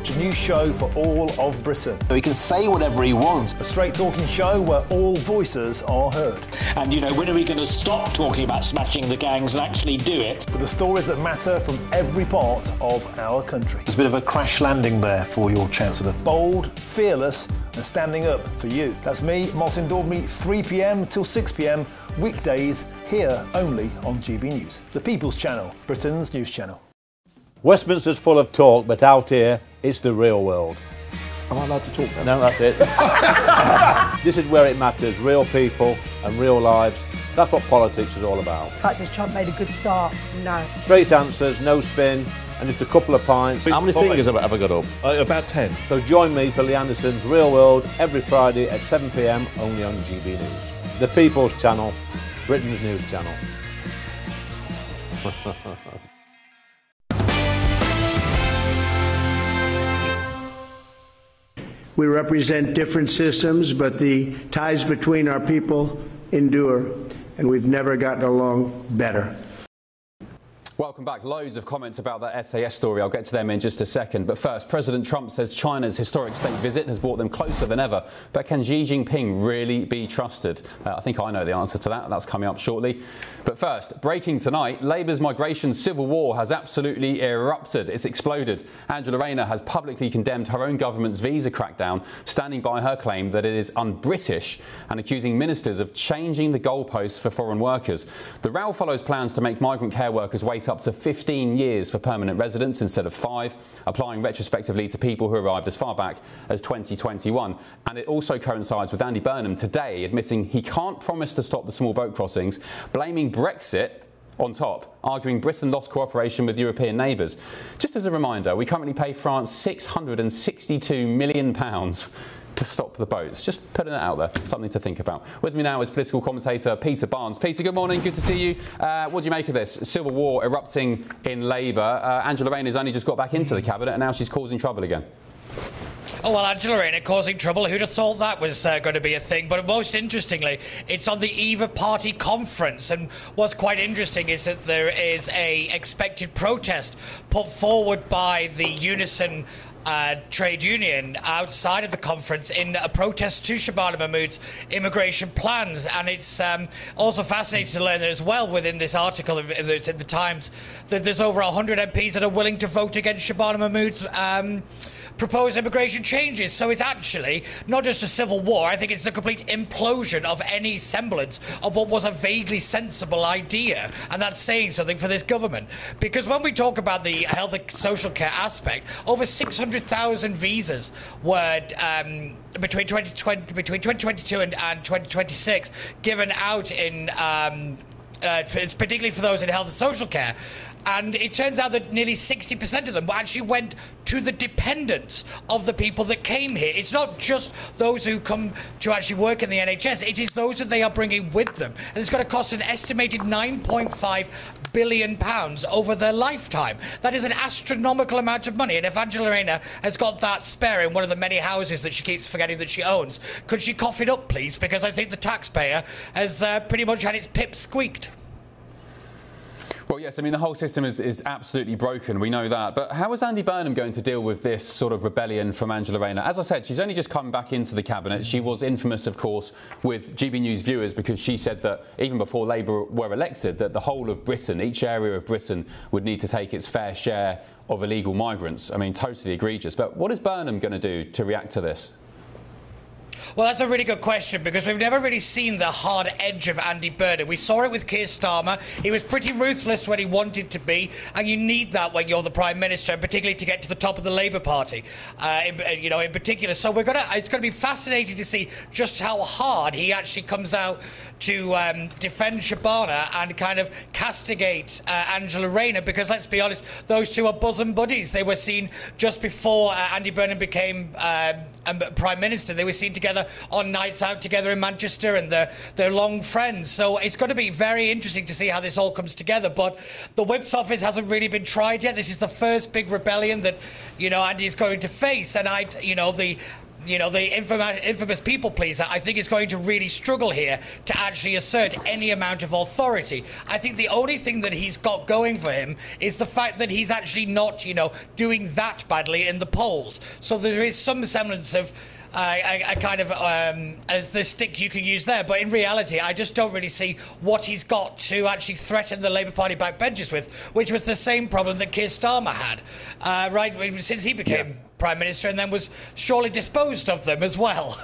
watch a new show for all of Britain. So he can say whatever he wants. A straight-talking show where all voices are heard. And, you know, when are we going to stop talking about smashing the gangs and actually do it? With the stories that matter from every part of our country. There's a bit of a crash landing there for your Chancellor. Bold, fearless and standing up for you. That's me, Martin Daubney, 3 p.m. till 6 p.m, weekdays, here only on GB News. The People's Channel, Britain's news channel. Westminster's full of talk, but out here, it's the real world. Am I allowed to talk now? No, that's it. This is where it matters, real people and real lives. That's what politics is all about. The fact has Trump made a good start? No. Straight answers, no spin, and just a couple of pints. How many fingers have I got up? About 10. So join me for Lee Anderson's Real World every Friday at 7 p.m, only on GB News. The People's Channel, Britain's news channel. We represent different systems, but the ties between our people endure, and we've never gotten along better. Welcome back. Loads of comments about that SAS story. I'll get to them in just a second. But first, President Trump says China's historic state visit has brought them closer than ever. But can Xi Jinping really be trusted? I think I know the answer to that. That's coming up shortly. But first, breaking tonight, Labour's migration civil war has absolutely erupted. It's exploded. Angela Rayner has publicly condemned her own government's visa crackdown, standing by her claim that it is un-British and accusing ministers of changing the goalposts for foreign workers. The row follows plans to make migrant care workers wait up to 15 years for permanent residence instead of 5, applying retrospectively to people who arrived as far back as 2021. And it also coincides with Andy Burnham today admitting he can't promise to stop the small boat crossings, blaming Brexit on top, arguing Britain lost cooperation with European neighbours. Just as a reminder, we currently pay France £662 million to stop the boats. Just putting it out there, something to think about. With me now is political commentator Peter Barnes. Peter, good morning, good to see you. What do you make of this? Civil war erupting in Labour. Angela Rayner's only just got back into the cabinet and now she's causing trouble again. Oh, well, Angela Rayner causing trouble. Who'd have thought that was going to be a thing? But most interestingly, it's on the eve of party conference. And what's quite interesting is that there is a expected protest put forward by the Unison trade union outside of the conference in a protest to Shabana Mahmood's immigration plans. And it's also fascinating to learn that as well within this article, it's in the Times, that there's over 100 MPs that are willing to vote against Shabana Mahmood's proposed immigration changes. So it's actually not just a civil war. I think it's a complete implosion of any semblance of what was a vaguely sensible idea. And that's saying something for this government. Because when we talk about the health and social care aspect, over 600,000 visas were between 2022 and 2026 given out in particularly for those in health and social care. And it turns out that nearly 60% of them actually went to the dependents of the people that came here. It's not just those who come to actually work in the NHS, it is those that they are bringing with them. And it's going to cost an estimated £9.5 billion over their lifetime. That is an astronomical amount of money. And if Angela Rayner has got that spare in one of the many houses that she keeps forgetting that she owns, could she cough it up, please? Because I think the taxpayer has pretty much had its pip squeaked. Well, yes, I mean, the whole system is absolutely broken. We know that. But how is Andy Burnham going to deal with this sort of rebellion from Angela Rayner? As I said, she's only just come back into the cabinet. She was infamous, of course, with GB News viewers because she said that even before Labour were elected, that the whole of Britain, each area of Britain, would need to take its fair share of illegal migrants. I mean, totally egregious. But what is Burnham going to do to react to this? Well, that's a really good question because we've never really seen the hard edge of Andy Burnham. We saw it with Keir Starmer. He was pretty ruthless when he wanted to be, and you need that when you're the Prime Minister, and particularly to get to the top of the Labour Party, in particular. So it's going to be fascinating to see just how hard he actually comes out to defend Shabana and kind of castigate Angela Rayner, because let's be honest, those two are bosom buddies. They were seen just before Andy Burnham became Prime Minister. They were seen together on nights out together in Manchester, and they're long friends. So it's going to be very interesting to see how this all comes together. But the Whip's office hasn't really been tried yet. This is the first big rebellion that, Andy's going to face. And you know, the infamous people pleaser, I think is going to really struggle here to actually assert any amount of authority. I think the only thing that he's got going for him is the fact that he's actually not, you know, doing that badly in the polls. So there is some semblance of a kind of the stick you can use there, but in reality I just don't really see what he's got to actually threaten the Labour Party backbenchers with, which was the same problem that Keir Starmer had, right, since he became Prime Minister, and then was surely disposed of them as well.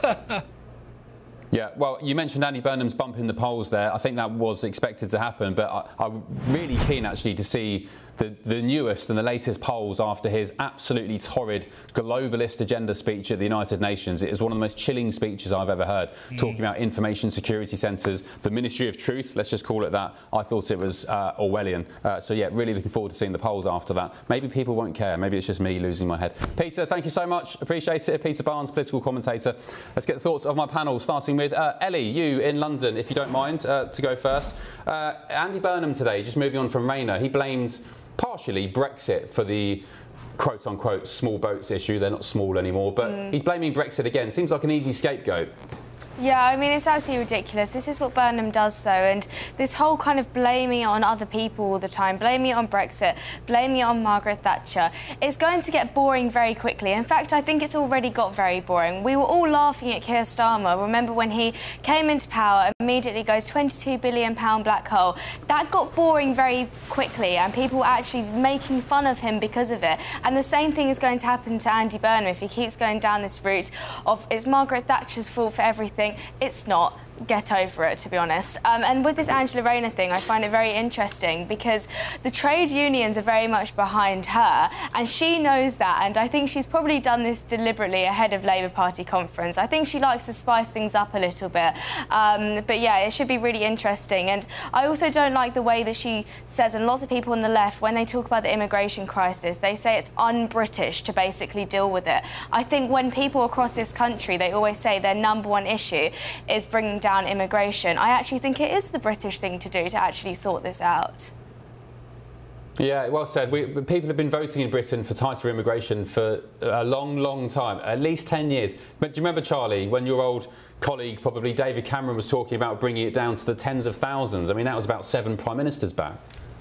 Yeah, well, you mentioned Andy Burnham's bump in the polls there. I think that was expected to happen, but I'm really keen actually to see the newest and the latest polls after his absolutely torrid globalist agenda speech at the United Nations. It is one of the most chilling speeches I've ever heard, talking about information security centres, the Ministry of Truth, let's just call it that. I thought it was Orwellian. So, yeah, really looking forward to seeing the polls after that. Maybe people won't care. Maybe it's just me losing my head. Peter, thank you so much. Appreciate it. Peter Barnes, political commentator. Let's get the thoughts of my panel, starting with Ellie, you in London, if you don't mind, to go first. Andy Burnham today, just moving on from Rayner, he blamed partially Brexit for the quote-unquote small boats issue. They're not small anymore, but he's blaming Brexit again. Seems like an easy scapegoat. Yeah, I mean, it's absolutely ridiculous. This is what Burnham does, though, and this whole kind of blaming it on other people all the time, blaming it on Brexit, blaming it on Margaret Thatcher, it's going to get boring very quickly. In fact, I think it's already got very boring. We were all laughing at Keir Starmer. Remember when he came into power, immediately goes £22 billion black hole. That got boring very quickly, and people were actually making fun of him because of it. And the same thing is going to happen to Andy Burnham if he keeps going down this route of it's Margaret Thatcher's fault for everything. It's not. Get over it, to be honest. And with this Angela Rayner thing, I find it very interesting because the trade unions are very much behind her, and she knows that, and I think she's probably done this deliberately ahead of Labour Party conference. I think she likes to spice things up a little bit. But yeah, it should be really interesting. And I also don't like the way that she says, and lots of people on the left, when they talk about the immigration crisis, they say it's un-British to basically deal with it. I think when people across this country, they always say their #1 issue is bringing down immigration. I actually think it is the British thing to do to actually sort this out. Yeah, well said. People have been voting in Britain for tighter immigration for a long, long time, at least 10 years. But do you remember, Charlie, when your old colleague, probably David Cameron, was talking about bringing it down to the tens of thousands? I mean, that was about 7 prime ministers back.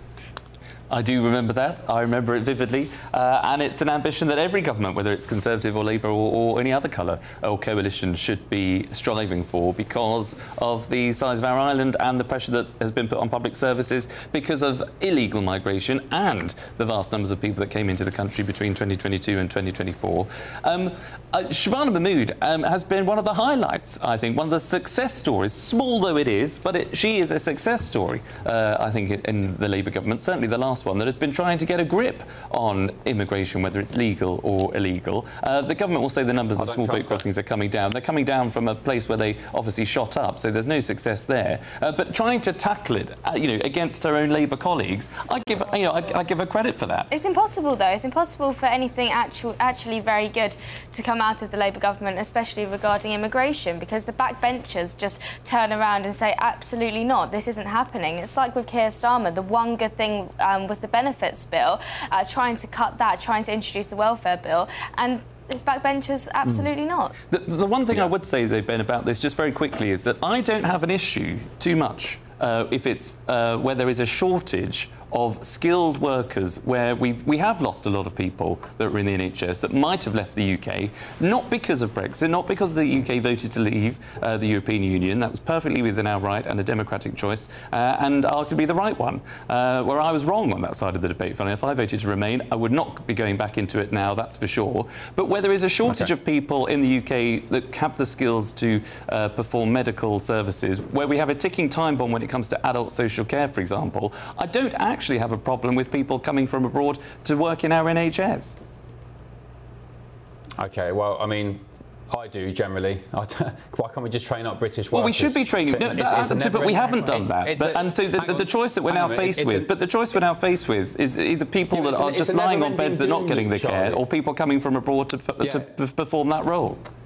I do remember that. I remember it vividly. And it's an ambition that every government, whether it's Conservative or Labour or any other colour or coalition, should be striving for because of the size of our island and the pressure that has been put on public services because of illegal migration and the vast numbers of people that came into the country between 2022 and 2024. Shabana Mahmood has been one of the highlights, I think, one of the success stories, small though it is, but she is a success story, I think, in the Labour government, certainly the last one, that has been trying to get a grip on immigration, whether it's legal or illegal. The government will say the numbers of small boat crossings are coming down. They're coming down from a place where they obviously shot up, so there's no success there. But trying to tackle it, against her own Labour colleagues, I give her credit for that. It's impossible, though. It's impossible for anything actually very good to come out of the Labour government, especially regarding immigration, because the backbenchers just turn around and say, absolutely not, this isn't happening. It's like with Keir Starmer, the one good thing was the benefits bill, trying to cut that, trying to introduce the welfare bill, and his backbenchers absolutely not. The one thing I would say, though, Ben, about this, just very quickly, is that I don't have an issue too much if it's where there is a shortage of skilled workers, where we have lost a lot of people that were in the NHS that might have left the UK, not because of Brexit, not because the UK voted to leave the European Union. That was perfectly within our right and a democratic choice, and arguably the right one, where I was wrong on that side of the debate. Funny, if I voted to remain, I would not be going back into it now, that's for sure. But where there is a shortage of people in the UK that have the skills to perform medical services, where we have a ticking time bomb when it comes to adult social care, for example, I don't actually have a problem with people coming from abroad to work in our NHS. OK, well, I mean, I do generally. Why can't we just train up British workers? Well, we should be training. But we haven't done that. So the choice that we're now faced with, but the choice we're now faced with is either people that are just lying on beds that are not getting the care, or people coming from abroad to perform that role.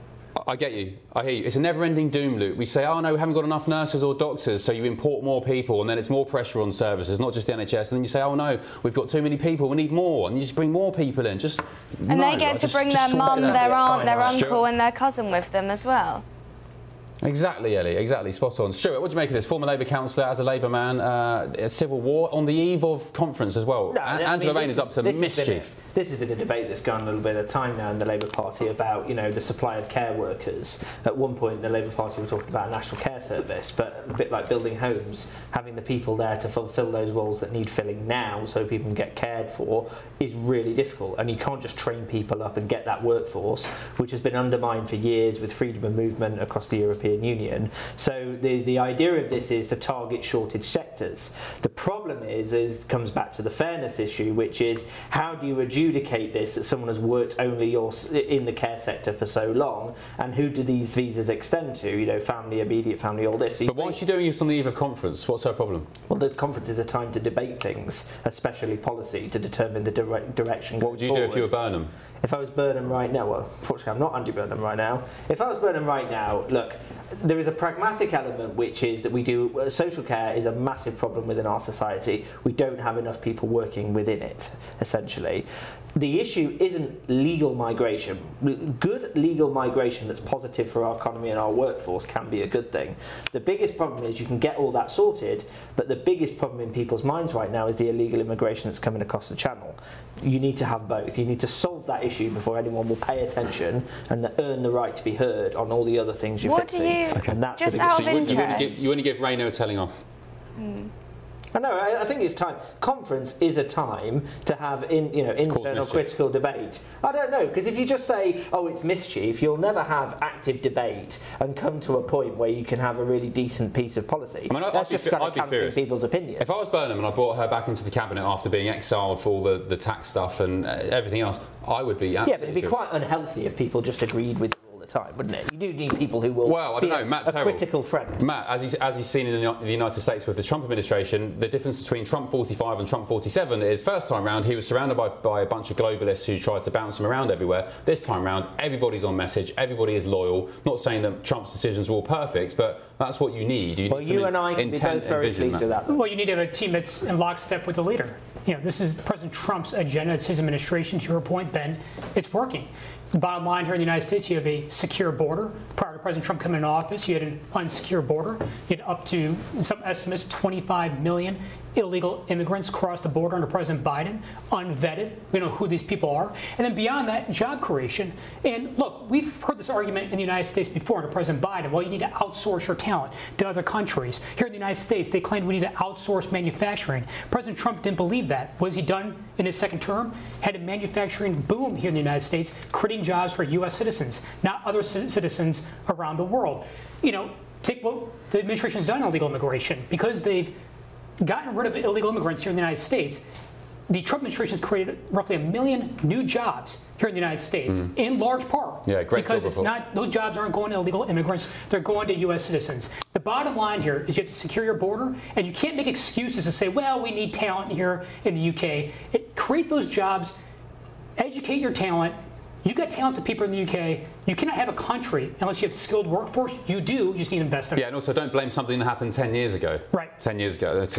I get you. I hear you. It's a never-ending doom loop. We say, oh no, we haven't got enough nurses or doctors, so you import more people, and then it's more pressure on services, not just the NHS. And then you say, oh no, we've got too many people, we need more, and you just bring more people in. And they get to bring their mum, their aunt, their uncle, and their cousin with them as well. Exactly, Ellie, exactly, spot on. Stuart, what do you make of this? Former Labour councillor, as a Labour man, a civil war on the eve of conference as well. No, Angela Rayner is up to mischief. This has been a debate that's gone a little bit of time now in the Labour Party about, you know, the supply of care workers. At one point, the Labour Party were talking about a national care service, but a bit like building homes, having the people there to fulfil those roles that need filling now so people can get cared for is really difficult. And you can't just train people up and get that workforce, which has been undermined for years with freedom of movement across the European Union. So the idea of this is to target shortage sectors. The problem is comes back to the fairness issue, which is how do you adjudicate this, that someone has worked only in the care sector for so long, and who do these visas extend to? You know, family, immediate family, all this. So but why is she doing this on the eve of conference? What's her problem? Well, the conference is a time to debate things, especially policy, to determine the direction. What would you do if you were Burnham? If I was Burnham right now, well, unfortunately I'm not Andy Burnham right now. If I was Burnham right now, look, there is a pragmatic element, which is that we do, social care is a massive problem within our society. We don't have enough people working within it, essentially. The issue isn't legal migration. Good legal migration that's positive for our economy and our workforce can be a good thing. The biggest problem is you can get all that sorted, but the biggest problem in people's minds right now is the illegal immigration that's coming across the channel. You need to have both. You need to solve that issue before anyone will pay attention and earn the right to be heard on all the other things you're fixing. And that's just out of interest. You want to give Rayner a telling off? I know. I think it's time. Conference is a time to have internal critical debate. I don't know, because if you just say, "Oh, it's mischief," you'll never have active debate and come to a point where you can have a really decent piece of policy. I mean, that's just kind of cancelling people's opinions. If I was Burnham and I brought her back into the cabinet after being exiled for all the tax stuff and everything else, I would be absolutely. Yeah, but it'd be quite unhealthy if people just agreed with. Time, wouldn't it? You do need people who will be a critical friend. Matt, as you've seen in the United States with the Trump administration, the difference between Trump 45 and Trump 47 is first time round he was surrounded by a bunch of globalists who tried to bounce him around everywhere. This time round, everybody's on message, everybody is loyal. Not saying that Trump's decisions were all perfect, but that's what you need. You need you and I can be both very pleased with that. Well, you need to have a team that's in lockstep with the leader. You know, this is President Trump's agenda. It's his administration. To your point, Ben, it's working. The bottom line here in the United States, you have a secure border. Prior to President Trump coming into office, you had an unsecure border. You had up to, some estimates, 25 million illegal immigrants cross the border under President Biden, unvetted. We don't know who these people are. And then beyond that, job creation. And look, we've heard this argument in the United States before under President Biden. Well, you need to outsource your talent to other countries. Here in the United States, they claimed we need to outsource manufacturing. President Trump didn't believe that. What has he done in his second term? Had a manufacturing boom here in the United States, creating jobs for U.S. citizens, not other citizens around the world. You know, take what the administration has done on illegal immigration. Because they've gotten rid of illegal immigrants here in the United States, the Trump administration has created roughly 1 million new jobs here in the United States, in large part. Yeah, great because it's not; those jobs aren't going to illegal immigrants; they're going to U.S. citizens. The bottom line here is you have to secure your border, and you can't make excuses to say, "Well, we need talent here in the UK." Create those jobs, educate your talent. You got talented people in the UK. You cannot have a country unless you have skilled workforce. You do. You just need to invest in it. Yeah, and also don't blame something that happened 10 years ago. Right. 10 years ago. That's,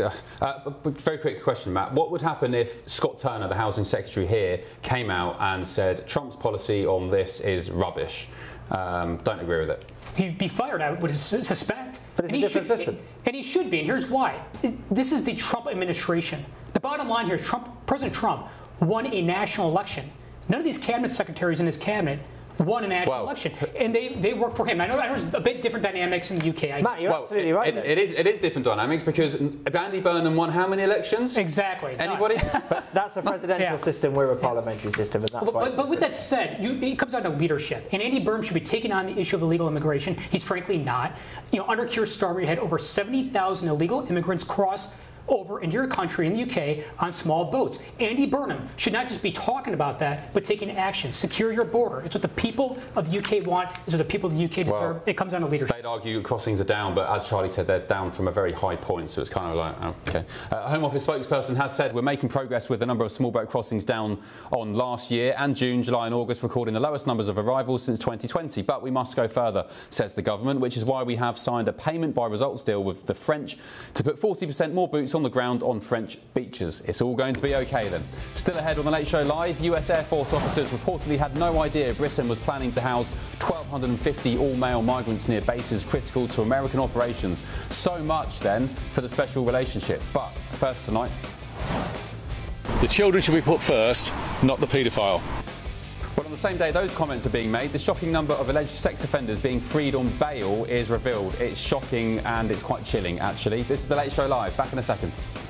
very quick question, Matt. What would happen if Scott Turner, the Housing Secretary here, came out and said Trump's policy on this is rubbish? Don't agree with it. He'd be fired, I would suspect. But it's a different system. And he should be, and here's why. This is the Trump administration. The bottom line here is President Trump won a national election. None of these cabinet secretaries in his cabinet won a national election, and they work for him. I know there's a bit different dynamics in the UK. Matt, you're absolutely right. It is different dynamics because Andy Burnham won how many elections? Exactly. Anybody? But that's a presidential system. We're a parliamentary system, and that's why. But with that said, it comes down to leadership, and Andy Burnham should be taking on the issue of illegal immigration. He's frankly not. You know, under Keir Starmer, you had over 70,000 illegal immigrants cross over into your country in the UK on small boats. Andy Burnham should not just be talking about that, but taking action. Secure your border. It's what the people of the UK want. It's what the people of the UK deserve. It comes down to leadership. They'd argue crossings are down, but as Charlie said, they're down from a very high point, so it's kind of like, okay. Home Office spokesperson has said we're making progress with the number of small boat crossings down on last year, and June, July and August recording the lowest numbers of arrivals since 2020. But we must go further, says the government, which is why we have signed a payment by results deal with the French to put 40% more boots on the ground on French beaches. It's all going to be okay then. Still ahead on the Late Show Live, US Air Force officers reportedly had no idea Britain was planning to house 1,250 all-male migrants near bases critical to American operations. So much then for the special relationship. But first tonight, the children should be put first, not the paedophile. Well, on the same day those comments are being made, the shocking number of alleged sex offenders being freed on bail is revealed. It's shocking and it's quite chilling, actually. This is The Late Show Live. Back in a second.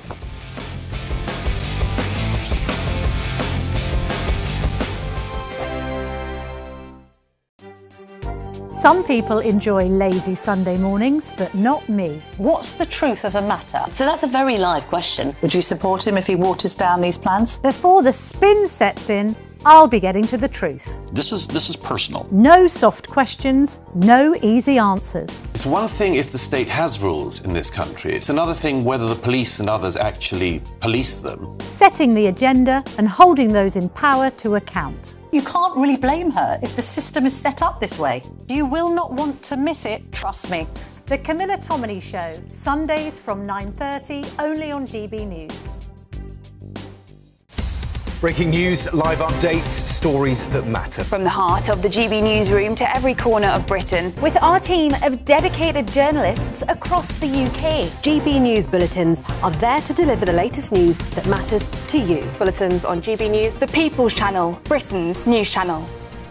Some people enjoy lazy Sunday mornings, but not me. What's the truth of the matter? So that's a very live question. Would you support him if he waters down these plans? Before the spin sets in, I'll be getting to the truth. This is personal. No soft questions, no easy answers. It's one thing if the state has rules in this country. It's another thing whether the police and others actually police them. Setting the agenda and holding those in power to account. You can't really blame her if the system is set up this way. You will not want to miss it, trust me. The Camilla Tominey Show, Sundays from 9:30, only on GB News. Breaking news, live updates, stories that matter. From the heart of the GB newsroom to every corner of Britain, with our team of dedicated journalists across the UK. GB News bulletins are there to deliver the latest news that matters to you. Bulletins on GB News, the People's Channel, Britain's news channel.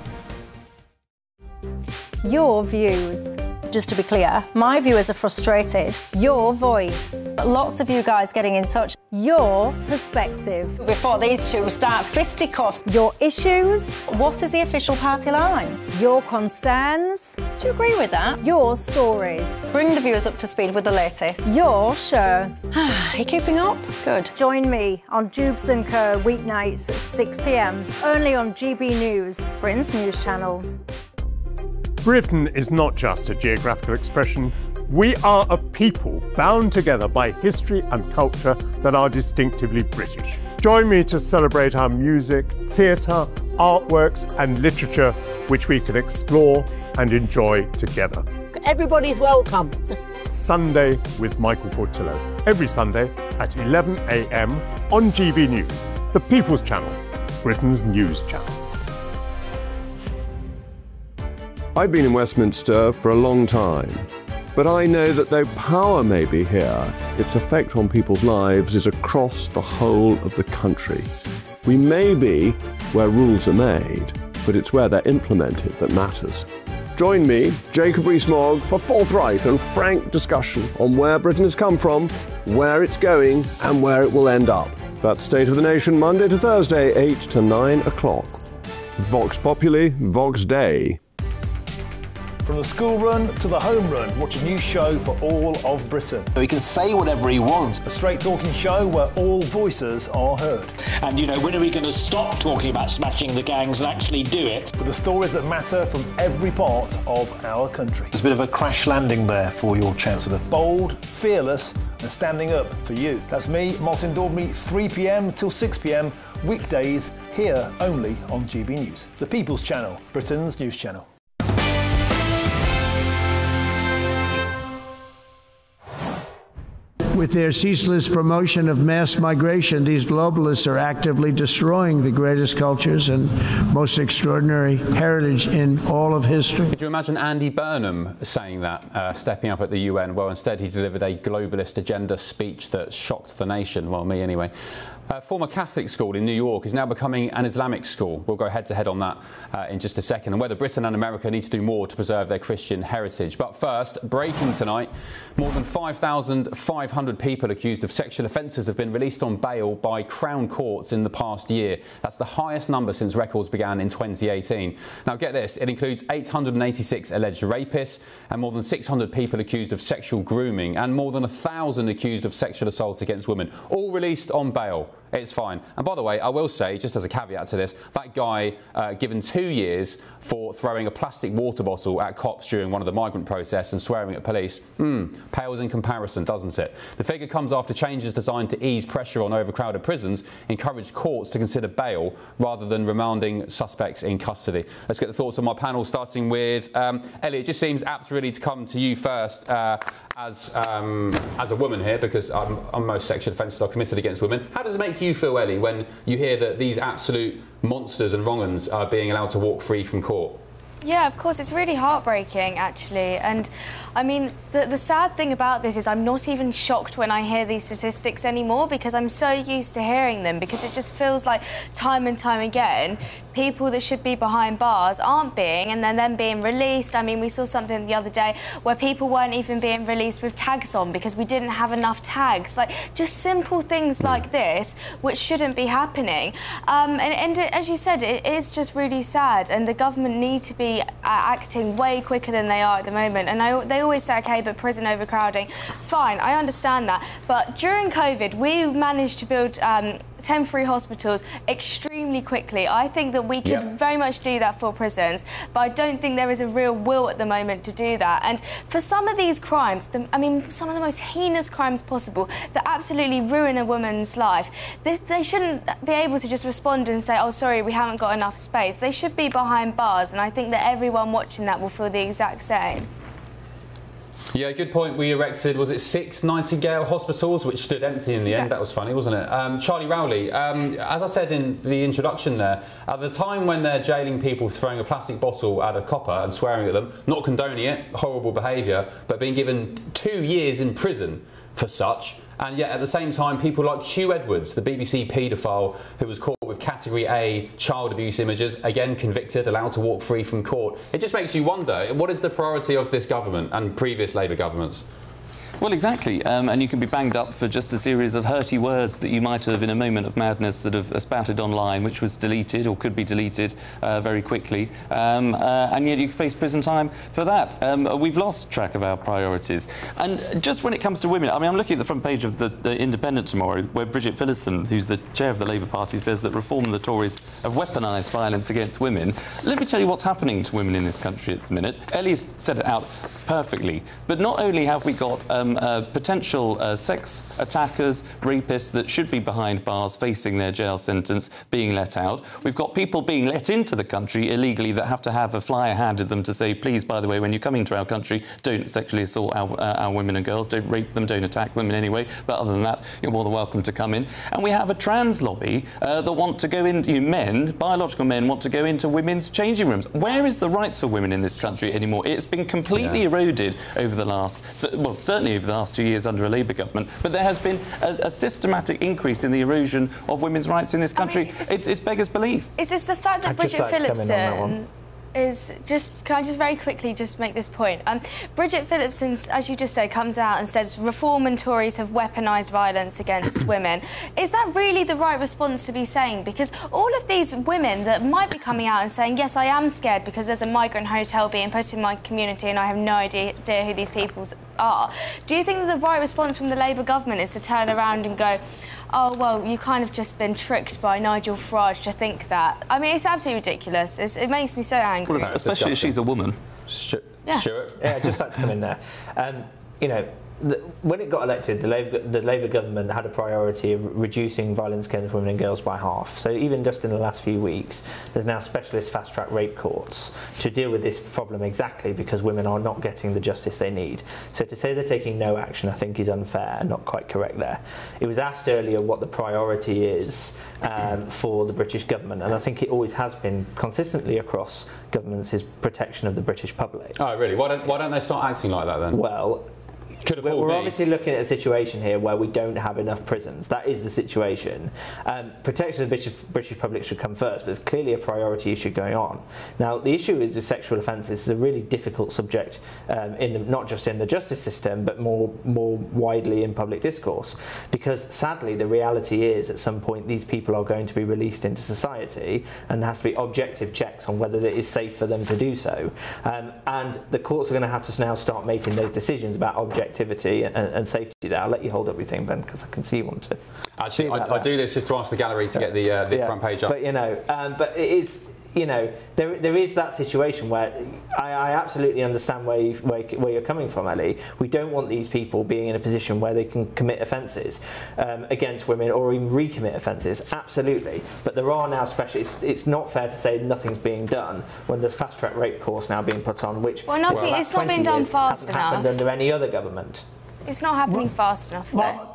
Your views. Just to be clear, my viewers are frustrated. Your voice. Lots of you guys getting in touch. Your perspective. Before these two start fisticuffs. Your issues. What is the official party line? Your concerns. Do you agree with that? Your stories. Bring the viewers up to speed with the latest. Your show. Are you keeping up? Good. Join me on Jubes & Co. weeknights at 6 p.m. only on GB News, Britain's news channel. Britain is not just a geographical expression. We are a people bound together by history and culture that are distinctively British. Join me to celebrate our music, theatre, artworks and literature, which we can explore and enjoy together. Everybody's welcome. Sunday with Michael Portillo. Every Sunday at 11 a.m. on GB News, the People's Channel, Britain's news channel. I've been in Westminster for a long time, but I know that though power may be here, its effect on people's lives is across the whole of the country. We may be where rules are made, but it's where they're implemented that matters. Join me, Jacob Rees-Mogg, for forthright and frank discussion on where Britain has come from, where it's going, and where it will end up. That's State of the Nation, Monday to Thursday, 8 to 9 o'clock. Vox Populi, Vox Dei. From the school run to the home run, watch a new show for all of Britain. So he can say whatever he wants. A straight talking show where all voices are heard. And, you know, when are we going to stop talking about smashing the gangs and actually do it? With the stories that matter from every part of our country. There's a bit of a crash landing there for your Chancellor. Bold, fearless and standing up for you. That's me, Martin Daubney, 3 p.m. till 6 p.m. weekdays here only on GB News. The People's Channel, Britain's news channel. With their ceaseless promotion of mass migration, these globalists are actively destroying the greatest cultures and most extraordinary heritage in all of history. Could you imagine Andy Burnham saying that, stepping up at the UN? Well, instead he delivered a globalist agenda speech that shocked the nation. Well, me anyway. A former Catholic school in New York is now becoming an Islamic school. We'll go head-to-head on that in just a second, and whether Britain and America need to do more to preserve their Christian heritage. But first, breaking tonight, more than 5,500 people accused of sexual offences have been released on bail by Crown courts in the past year. That's the highest number since records began in 2018. Now get this, it includes 886 alleged rapists and more than 600 people accused of sexual grooming and more than 1,000 accused of sexual assault against women, all released on bail. It's fine. And by the way, I will say, just as a caveat to this, that guy given 2 years for throwing a plastic water bottle at cops during one of the migrant protests and swearing at police, pales in comparison, doesn't it? The figure comes after changes designed to ease pressure on overcrowded prisons encouraged courts to consider bail rather than remanding suspects in custody. Let's get the thoughts of my panel, starting with Ellie. It just seems apt really to come to you first as a woman here, because most sexual offences are committed against women. How does it make you feel, Ellie, when you hear that these absolute monsters and wrong-uns are being allowed to walk free from court? Yeah, of course, it's really heartbreaking, actually. And I mean, the sad thing about this is I'm not even shocked when I hear these statistics anymore, because I'm so used to hearing them, because it just feels like time and time again, people that should be behind bars aren't being, and then being released. I mean, we saw something the other day where people weren't even being released with tags on because we didn't have enough tags. Like, just simple things like this, which shouldn't be happening. And as you said, it is just really sad, and the government need to be acting way quicker than they are at the moment. And they always say, OK, but prison overcrowding. Fine, I understand that. But during COVID, we managed to build temporary hospitals extremely quickly. I think that we could very much do that for prisons, but I don't think there is a real will at the moment to do that. And for some of these crimes, I mean, some of the most heinous crimes possible that absolutely ruin a woman's life, they shouldn't be able to just respond and say, oh, sorry, we haven't got enough space. They should be behind bars, and I think that everyone watching that will feel the exact same. Yeah, good point. We erected, was it 6 Nightingale hospitals, which stood empty in the end? That was funny, wasn't it? Charlie Rowley, as I said in the introduction there, at the time when they're jailing people for throwing a plastic bottle at a copper and swearing at them, not condoning it, horrible behaviour, but being given 2 years in prison for such, and yet at the same time people like Hugh Edwards, the BBC paedophile who was caught with category A child abuse images, again convicted, allowed to walk free from court. It just makes you wonder, what is the priority of this government and previous Labour governments? Well, exactly, and you can be banged up for just a series of hurty words that you might have, in a moment of madness, sort of spouted online, which was deleted or could be deleted very quickly, and yet you face prison time for that. We've lost track of our priorities. And just when it comes to women, I mean, I'm looking at the front page of the Independent tomorrow, where Bridget Phillipson, who's the chair of the Labour Party, says that Reform and the Tories have weaponised violence against women. Let me tell you what's happening to women in this country at the minute. Ellie's set it out perfectly. But not only have we got potential sex attackers, rapists that should be behind bars facing their jail sentence being let out. We've got people being let into the country illegally that have to have a flyer handed them to say, please, by the way, when you come into our country, don't sexually assault our women and girls, don't rape them, don't attack women anyway. But other than that, you're more than welcome to come in. And we have a trans lobby that want to go into men, biological men, want to go into women's changing rooms. Where is the rights for women in this country anymore? It's been completely eroded over the last, well, certainly over the last 2 years under a Labour government, but there has been a systematic increase in the erosion of women's rights in this country. I mean, it's beggars belief. Is this the fact that Bridget Phillipson is just... Can I just very quickly just make this point? Bridget Phillipson, as you just said, comes out and says Reform and Tories have weaponised violence against women. Is that really the right response to be saying? Because all of these women that might be coming out and saying, yes, I am scared because there's a migrant hotel being put in my community and I have no idea who these people are. Do you think that the right response from the Labour government is to turn around and go, oh, well, you kind of just been tricked by Nigel Farage to think that? I mean, it's absolutely ridiculous. It makes me so angry. Well, especially if she's a woman. Yeah. Sure. Yeah, just like to come in there. You know, when it got elected, the Labour government had a priority of reducing violence against women and girls by half. So even just in the last few weeks, there's now specialist fast-track rape courts to deal with this problem exactly because women are not getting the justice they need. So to say they're taking no action, I think, is unfair and not quite correct there. It was asked earlier what the priority is for the British government, and I think it always has been consistently across governments is protection of the British public. Oh, really? Why don't they start acting like that then? Well, we're obviously looking at a situation here where we don't have enough prisons. That is the situation. Protection of the British public should come first, but there's clearly a priority issue going on. Now, the issue is with sexual offences is a really difficult subject, not just in the justice system, but more widely in public discourse. Because sadly, the reality is at some point these people are going to be released into society, and there has to be objective checks on whether it is safe for them to do so. And the courts are going to have to now start making those decisions about objectivity and safety there. I'll let you hold up your thing, Ben, because I can see you want to. Actually, I do this just to ask the gallery to get the front page up. But but it is. There is that situation where I absolutely understand where you're coming from, Ellie. We don't want these people being in a position where they can commit offences against women or even recommit offences. Absolutely. But there are now it's not fair to say nothing's being done when there's fast-track rape course now being put on, which it's not being done fast enough. Happened under any other government. It's not happening fast enough, though.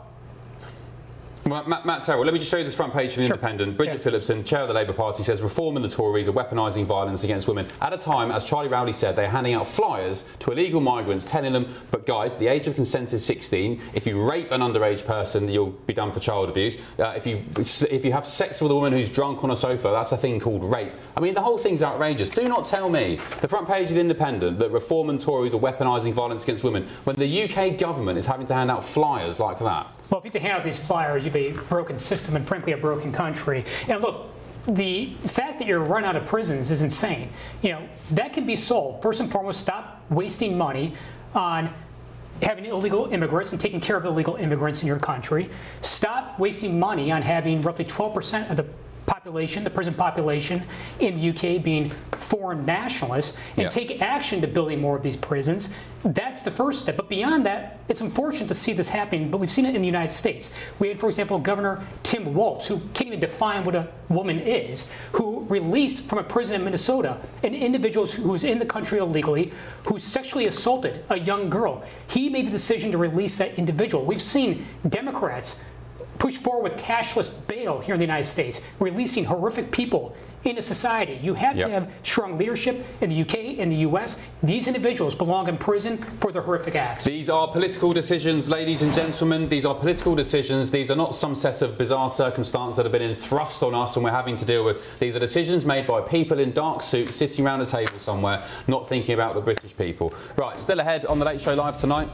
Well, Matt Terrell, let me just show you this front page from The Independent. Bridget Phillipson, chair of the Labour Party, says Reform and the Tories are weaponising violence against women. At a time, as Charlie Rowley said, they're handing out flyers to illegal migrants telling them, but guys, the age of consent is 16. If you rape an underage person, you'll be done for child abuse. If you have sex with a woman who's drunk on a sofa, that's a thing called rape. I mean, the whole thing's outrageous. Do not tell me, the front page of The Independent, that Reform and Tories are weaponising violence against women when the UK government is having to hand out flyers like that. Well, if you have to hand out these flyers, you have a broken system and, frankly, a broken country. And look, the fact that you're run out of prisons is insane. That can be solved. First and foremost, stop wasting money on having illegal immigrants and taking care of illegal immigrants in your country. Stop wasting money on having roughly 12% of the population, the prison population in the UK being foreign nationalists, and take action to building more of these prisons. That's the first step. But beyond that, it's unfortunate to see this happening, but we've seen it in the United States. We had, for example, Governor Tim Walz, who can't even define what a woman is, who released from a prison in Minnesota an individual who was in the country illegally, who sexually assaulted a young girl. He made the decision to release that individual. We've seen Democrats push forward with cashless bail here in the United States, releasing horrific people into society. You have to have strong leadership in the UK, in the US. These individuals belong in prison for their horrific acts. These are political decisions, ladies and gentlemen. These are political decisions. These are not some set of bizarre circumstances that have been thrust on us and we're having to deal with. These are decisions made by people in dark suits sitting around a table somewhere, not thinking about the British people. Right, still ahead on The Late Show Live tonight.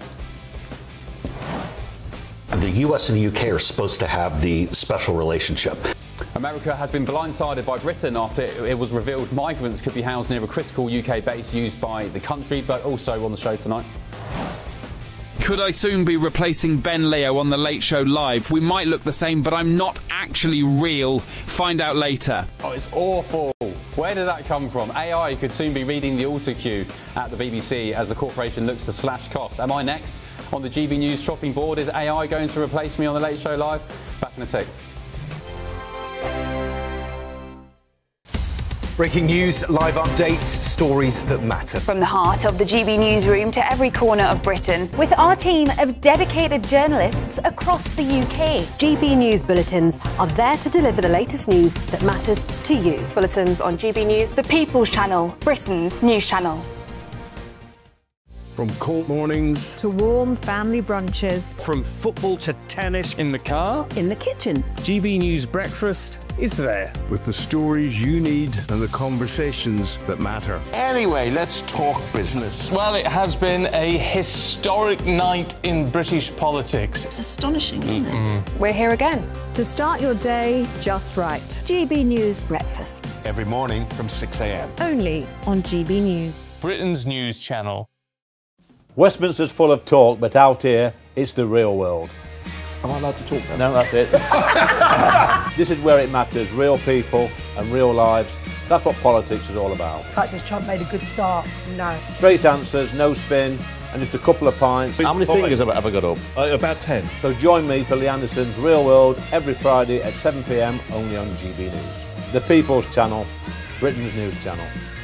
The US and the UK are supposed to have the special relationship. America has been blindsided by Britain after it was revealed migrants could be housed near a critical UK base used by the country, but also on the show tonight. Could I soon be replacing Ben Leo on The Late Show Live? We might look the same, but I'm not actually real. Find out later. Oh, it's awful. Where did that come from? AI could soon be reading the autocue at the BBC as the corporation looks to slash costs. Am I next on the GB News chopping board? Is AI going to replace me on The Late Show Live? Back in a tick. Breaking news, live updates, stories that matter. From the heart of the GB newsroom to every corner of Britain, with our team of dedicated journalists across the UK. GB News bulletins are there to deliver the latest news that matters to you. Bulletins on GB News, The People's Channel, Britain's news channel. From court mornings to warm family brunches. From football to tennis in the car. In the kitchen. GB News breakfast is there. With the stories you need and the conversations that matter. Anyway, let's talk business. Well, it has been a historic night in British politics. It's astonishing, isn't it? We're here again to start your day just right. GB News breakfast. Every morning from 6 a.m. Only on GB News. Britain's news channel. Westminster's full of talk, but out here, it's the real world. Am I allowed to talk then? No, that's it. This is where it matters, real people and real lives. That's what politics is all about. The fact that Trump made a good start, no. Straight answers, no spin, and just a couple of pints. How many fingers have I got up? About 10. So join me for Lee Anderson's Real World every Friday at 7 p.m, only on GB News. The People's Channel, Britain's news channel.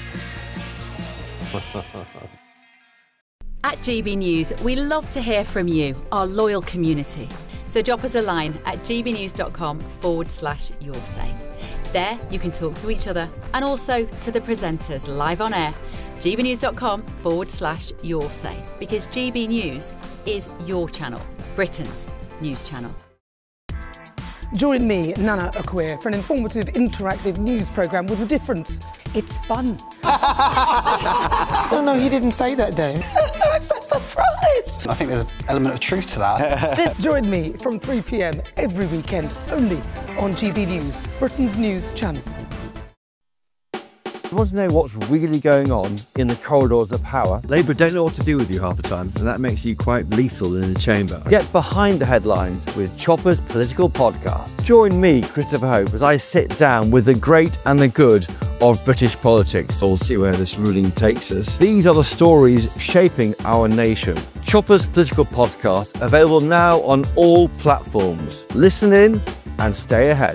At GB News, we love to hear from you, our loyal community. So drop us a line at gbnews.com/yoursay. There you can talk to each other and also to the presenters live on air, gbnews.com/yoursay, because GB News is your channel, Britain's news channel. Join me, Nana Akua, for an informative, interactive news programme with a difference. It's fun. No, he didn't say that, Dave. I'm so surprised. I think there's an element of truth to that. Join me from 3 p.m. every weekend, only on GB News, Britain's news channel. You want to know what's really going on in the corridors of power? Labour don't know what to do with you half the time, and that makes you quite lethal in the chamber. Get behind the headlines with Chopper's Political Podcast. Join me, Christopher Hope, as I sit down with the great and the good of British politics. We'll see where this ruling takes us. These are the stories shaping our nation. Chopper's Political Podcast, available now on all platforms. Listen in and stay ahead.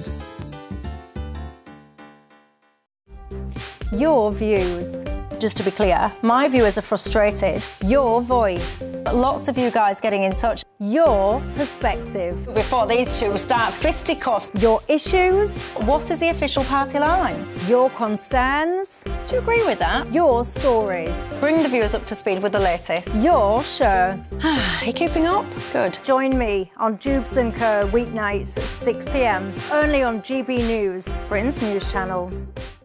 Your views. Just to be clear, my viewers are frustrated. Your voice. Lots of you guys getting in touch. Your perspective. Before these two start fisticuffs. Your issues. What is the official party line? Your concerns. Do you agree with that? Your stories. Bring the viewers up to speed with the latest. Your show. Are you keeping up? Good. Join me on Jubes & Co. weeknights at 6 p.m. only on GB News, Britain's news channel.